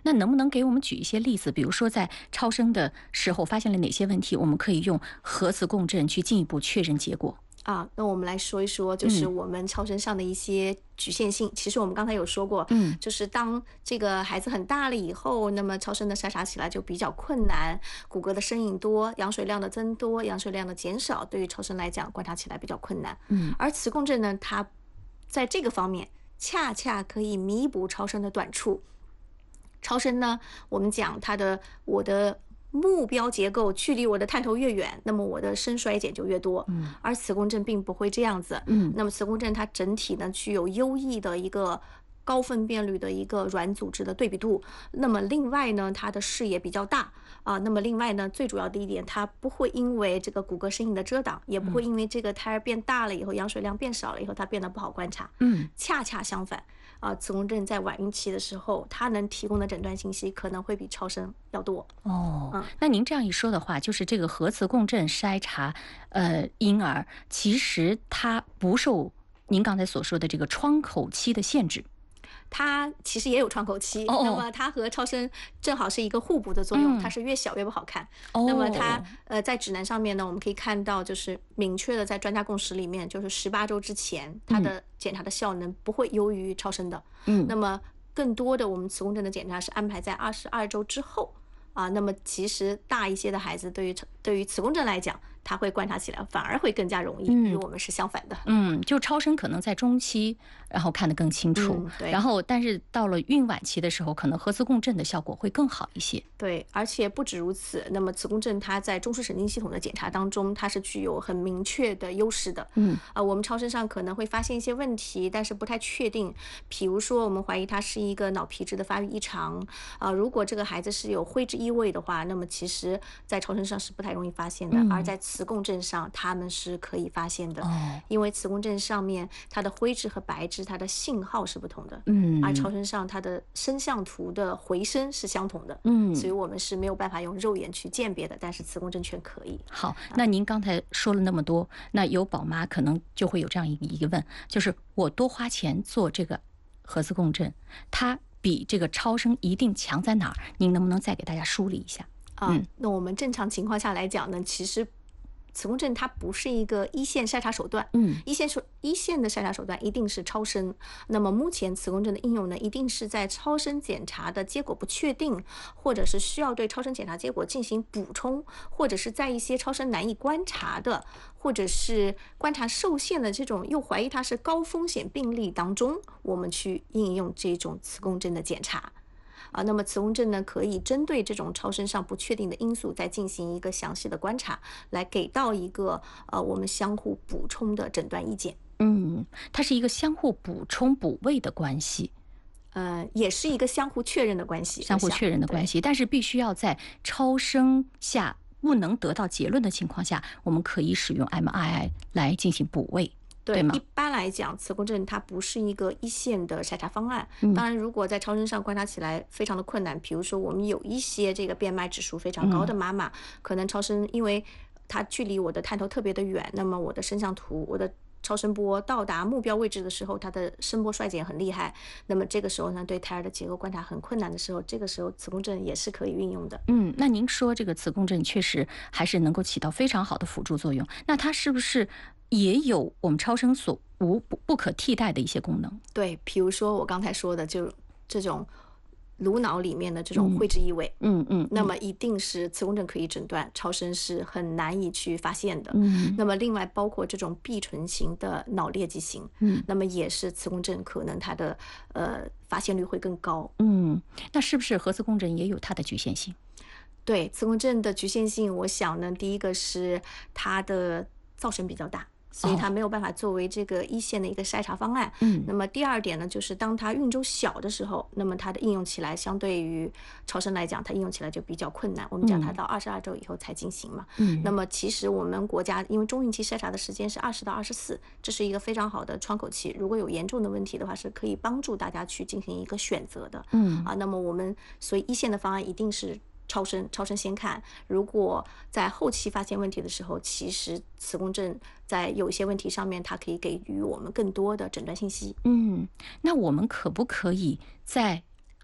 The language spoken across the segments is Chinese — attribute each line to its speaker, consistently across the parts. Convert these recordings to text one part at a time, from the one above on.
Speaker 1: 那能不能给我们举一些例子？比如说在超声的时候发现了哪些问题，我们可以用核磁共振去进一步确认结果？
Speaker 2: 那我们来说一说，就是我们超声上的一些局限性。其实我们刚才有说过，就是当这个孩子很大了以后，那么超声的筛查起来就比较困难，骨骼的身影多，羊水量的增多，羊水量的减少，对于超声来讲观察起来比较困难。而磁共振呢，它在这个方面恰恰可以弥补超声的短处。超声呢，我们讲我的目标结构距离我的探头越远，那么我的深衰减就越多。而磁共振并不会这样子。那么磁共振它整体呢具有优异的一个高分辨率的一个软组织的对比度。那么另外呢，它的视野比较大那么另外呢，最主要的一点，它不会因为这个骨骼身影的遮挡，也不会因为这个胎儿变大了以后，羊水量变少了以后，它变得不好观察。恰恰相反。磁共振在晚孕期的时候，它能提供的诊断信息可能会比超声要多。
Speaker 1: 那您这样一说的话，就是这个核磁共振筛查婴儿，其实它不受您刚才所说的这个窗口期的限制。
Speaker 2: 它其实也有窗口期，那么它和超声正好是一个互补的作用，它是越小越不好看。那么它在指南上面呢，我们可以看到，就是明确的在专家共识里面，就是18周之前，它的检查的效能不会优于超声的。那么更多的我们磁共振的检查是安排在22周之后。那么其实大一些的孩子对于磁共振来讲，他会观察起来反而会更加容易，与我们是相反的。
Speaker 1: 就超声可能在中期，然后看得更清楚，
Speaker 2: 对。
Speaker 1: 然后但是到了孕晚期的时候，可能核磁共振的效果会更好一些。
Speaker 2: 对，而且不止如此，那么磁共振它在中枢神经系统的检查当中，它是具有很明确的优势的。我们超声上可能会发现一些问题，但是不太确定。比如说，我们怀疑它是一个脑皮质的发育异常。如果这个孩子是有灰质异位的话，那么其实在超声上是不太容易发现的，而在磁共振上他们是可以发现的。因为磁共振上面它的灰质和白质它的信号是不同的，而超声上它的声像图的回声是相同的。所以我们是没有办法用肉眼去鉴别的，但是磁共振全可以。
Speaker 1: 好，那您刚才说了那么多，那有宝妈可能就会有这样一个疑问，就是我多花钱做这个核磁共振，它比这个超声一定强在哪儿？您能不能再给大家梳理一下？
Speaker 2: 那我们正常情况下来讲呢，其实磁共振它不是一个一线筛查手段，一线的筛查手段一定是超声。那么目前磁共振的应用呢，一定是在超声检查的结果不确定，或者是需要对超声检查结果进行补充，或者是在一些超声难以观察的，或者是观察受限的这种又怀疑它是高风险病例当中，我们去应用这种磁共振的检查。那么磁共振呢，可以针对这种超声上不确定的因素，再进行一个详细的观察，来给到一个我们相互补充的诊断意见。
Speaker 1: 它是一个相互补充补位的关系。
Speaker 2: 也是一个相互确认的关系。
Speaker 1: 相互确认的关系，但是必须要在超声下不能得到结论的情况下，我们可以使用 MRI 来进行补位。对吗？
Speaker 2: 一般来讲，磁共振它不是一个一线的筛查方案。当然，如果在超声上观察起来非常的困难，比如说我们有一些这个变脉指数非常高的妈妈，可能超声因为它距离我的探头特别的远，那么我的声像图，我的超声波到达目标位置的时候，它的声波衰减很厉害。那么这个时候呢，对胎儿的结构观察很困难的时候，这个时候磁共振也是可以运用的。
Speaker 1: 那您说这个磁共振确实还是能够起到非常好的辅助作用，那它是不是也有我们超声所不可替代的一些功能？
Speaker 2: 对，比如说我刚才说的，就这种颅脑里面的这种灰质异位，那么一定是磁共振可以诊断，超声是很难以去发现的。那么另外包括这种闭唇型的脑裂畸形，那么也是磁共振可能它的发现率会更高。
Speaker 1: 那是不是核磁共振也有它的局限性？
Speaker 2: 对，磁共振的局限性，我想呢，第一个是它的噪声比较大，所以它没有办法作为这个一线的一个筛查方案。那么第二点呢，就是当它孕周小的时候，那么它的应用起来相对于超声来讲，它应用起来就比较困难。我们讲它到22周以后才进行嘛。那么其实我们国家因为中孕期筛查的时间是20到24，这是一个非常好的窗口期。如果有严重的问题的话，是可以帮助大家去进行一个选择的。那么我们所以一线的方案一定是超声先看，如果在后期发现问题的时候，其实磁共振在有一些问题上面，它可以给予我们更多的诊断信息。
Speaker 1: 那我们可不可以在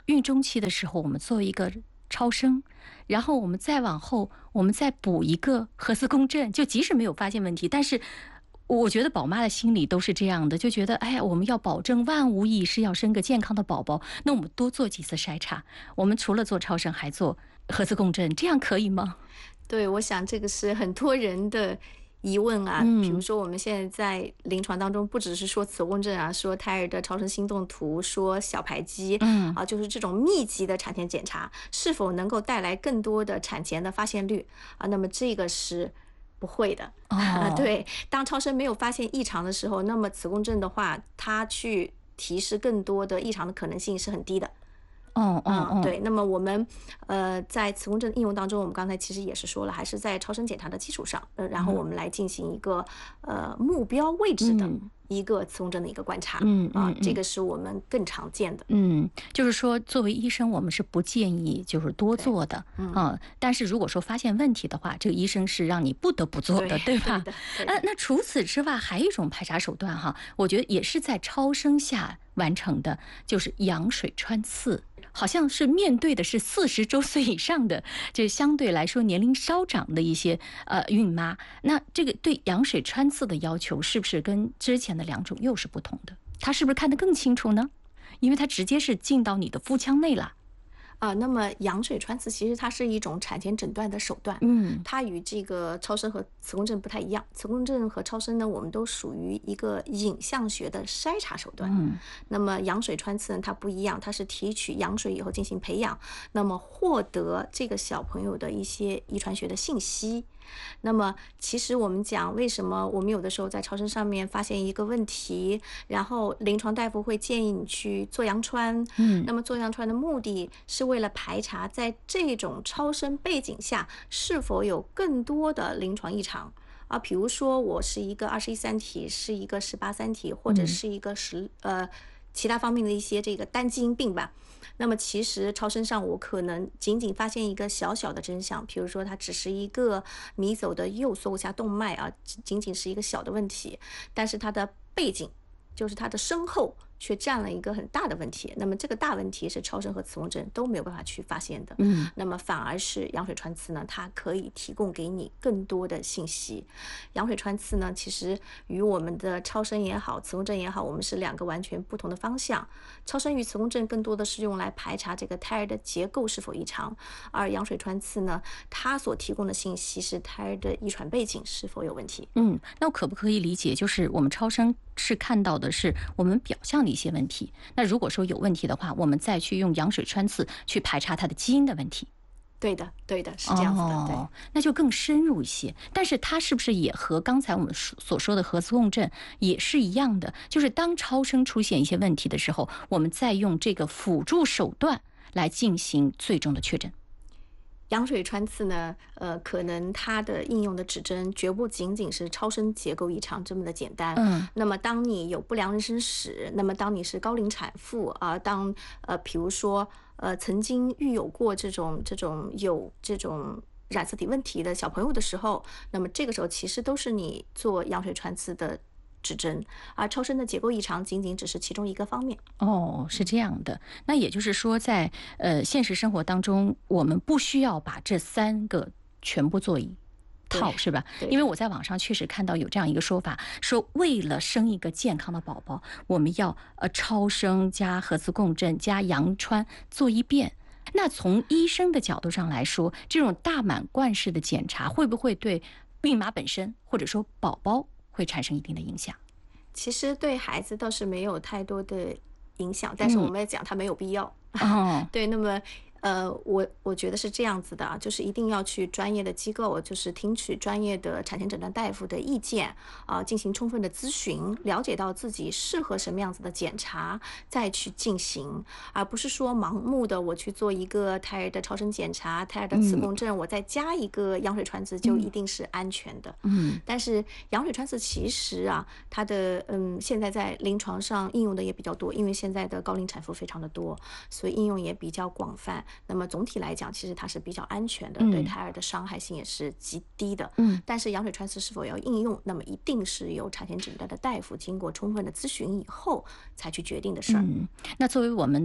Speaker 1: 孕中期的时候，我们做一个超声，然后我们再往后，我们再补一个核磁共振，就即使没有发现问题，但是我觉得宝妈的心里都是这样的，就觉得哎呀，我们要保证万无一失，要生个健康的宝宝，那我们多做几次筛查，我们除了做超声还做核磁共振，这样可以吗？
Speaker 2: 对，我想这个是很多人的疑问啊。比如说我们现在在临床当中，不只是说磁共振啊，说胎儿的超声心动图，说小排畸，就是这种密集的产前检查是否能够带来更多的产前的发现率啊？那么这个是不会的。对，当超声没有发现异常的时候，那么磁共振的话，它去提示更多的异常的可能性是很低的。对。那么我们在磁共振应用当中，我们刚才其实也是说了，还是在超声检查的基础上，然后我们来进行一个目标位置的一个磁共振的一个观察。这个是我们更常见的。
Speaker 1: 就是说作为医生，我们是不建议就是多做的但是如果说发现问题的话，这个医生是让你不得不做的，对吧？那除此之外还有一种排查手段哈，我觉得也是在超声下完成的，就是羊水穿刺。好像是面对的是40周岁以上的，就相对来说年龄稍长的一些孕妈。那这个对羊水穿刺的要求是不是跟之前的2种又是不同的？它是不是看得更清楚呢？因为它直接是进到你的腹腔内了。
Speaker 2: 那么羊水穿刺其实它是一种产前诊断的手段，它与这个超声和磁共振不太一样。磁共振和超声呢，我们都属于一个影像学的筛查手段。那么羊水穿刺呢，它不一样，它是提取羊水以后进行培养，那么获得这个小朋友的一些遗传学的信息。那么其实我们讲为什么我们有的时候在超声上面发现一个问题，然后临床大夫会建议你去做羊穿。那么做羊穿的目的是为了排查在这种超声背景下是否有更多的临床异常啊，比如说我是一个21三体，是一个18三体，或者是一个其他方面的一些这个单基因病吧。那么其实超声上我可能仅仅发现一个小小的真相，比如说它只是一个迷走的右锁骨下动脉啊，仅仅是一个小的问题，但是它的背景就是它的身后却占了一个很大的问题。那么这个大问题是超声和磁共振都没有办法去发现的。那么反而是羊水穿刺呢，它可以提供给你更多的信息。羊水穿刺呢，其实与我们的超声也好，磁共振也好，我们是2个完全不同的方向。超声与磁共振更多的是用来排查这个胎儿的结构是否异常，而羊水穿刺呢，它所提供的信息是胎儿的遗传背景是否有问题。
Speaker 1: 那我可不可以理解，就是我们超声是看到的是我们表象的一些问题，那如果说有问题的话，我们再去用羊水穿刺去排查它的基因的问题。
Speaker 2: 对的，是这样子的。对，
Speaker 1: 那就更深入一些。但是它是不是也和刚才我们所说的核磁共振也是一样的？就是当超声出现一些问题的时候，我们再用这个辅助手段来进行最终的确诊。
Speaker 2: 羊水穿刺呢，可能它的应用的指征绝不仅仅是超声结构异常这么的简单。那么当你有不良妊娠史，那么当你是高龄产妇啊，比如说曾经育有过这种染色体问题的小朋友的时候，那么这个时候其实都是你做羊水穿刺的指征，而超声的结构异常仅仅只是其中一个方面。
Speaker 1: 是这样的。那也就是说在现实生活当中，我们不需要把这3个全部做一套，是吧？因为我在网上确实看到有这样一个说法，说为了生一个健康的宝宝，我们要超声加核磁共振加羊穿做一遍。那从医生的角度上来说，这种大满贯式的检查会不会对孕妈本身或者说宝宝会产生一定的影响？
Speaker 2: 其实对孩子倒是没有太多的影响，但是我们要讲它没有必要。对，那么我觉得是这样子的啊，就是一定要去专业的机构，就是听取专业的产前诊断大夫的意见啊，进行充分的咨询，了解到自己适合什么样子的检查，再去进行，而不是说盲目的我去做一个胎儿的超声检查、胎儿的磁共振，我再加一个羊水穿刺就一定是安全的。但是羊水穿刺其实啊，它的现在在临床上应用的也比较多，因为现在的高龄产妇非常的多，所以应用也比较广泛。那么总体来讲，其实它是比较安全的，对胎儿的伤害性也是极低的。但是羊水穿刺是否要应用，那么一定是由产前诊断的大夫经过充分的咨询以后才去决定的事儿。
Speaker 1: 那作为我们的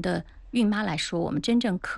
Speaker 1: 孕妈来说，我们真正